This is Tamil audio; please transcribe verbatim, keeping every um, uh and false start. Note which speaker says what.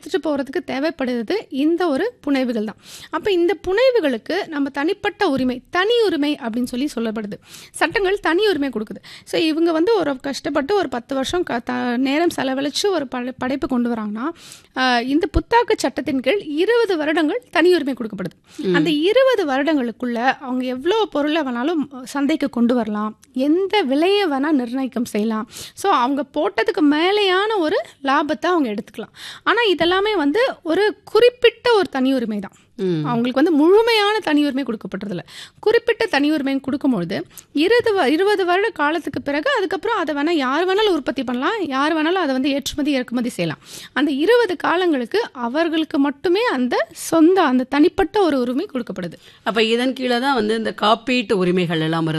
Speaker 1: எடுத்துகிட்டு போகிறதுக்கு தேவைப்படுறது இந்த ஒரு புனைவுகள் தான். அப்போ இந்த புனைவுகளுக்கு நம்ம தனிப்பட்ட உரிமை, தனி உரிமை அப்படின்னு சொல்லி சொல்லப்படுது. சட்டங்கள் தனி உரிமை கொடுக்குது. ஸோ இவங்க வந்து ஒரு கஷ்டப்பட்டு ஒரு பத்து வருஷம் க த நேரம் செலவழித்து ஒரு படை படைப்பு கொண்டு வராங்கன்னா, இந்த புத்தாக்க சட்டத்தின் கீழ் இருபது வருடங்கள் தனி உரிமை கொடுக்கப்படுது. அந்த இருபது வருடங்களுக்குள்ள அவங்க எவ்வளோ பொருளை வேணாலும் சந்தைக்கு கொண்டு வரலாம், எந்த விலையை வேணால் நிர்ணயிக்கம் செய்யலாம். ஸோ அவங்க போட்டதுக்கு மேலேயான ஒரு லாபத்தை அவங்க எடுத்துக்கலாம். ஆனால் இதெல்லாமே வந்து ஒரு குறிப்பிட்ட ஒரு தனி உரிமை தான். அவங்களுக்கு வந்து முழுமையான தனி உரிமை கொடுக்கப்பட்டதில்ல. குறிப்பிட்ட தனி உரிமை கொடுக்கும்பொழுது இருபது இருபது வருட காலத்துக்கு பிறகு அதுக்கப்புறம் அதை வேணால் யார் வேணாலும் உற்பத்தி பண்ணலாம், யார் வேணாலும் அதை வந்து ஏற்றுமதி இறக்குமதி செய்யலாம். அந்த இருபது காலங்களுக்கு அவர்களுக்கு மட்டுமே அந்த சொந்த அந்த தனிப்பட்ட ஒரு உரிமை கொடுக்கப்படுது.
Speaker 2: அப்போ இதன் கீழே தான் வந்து இந்த காப்பீட்டு உரிமைகள் எல்லாம்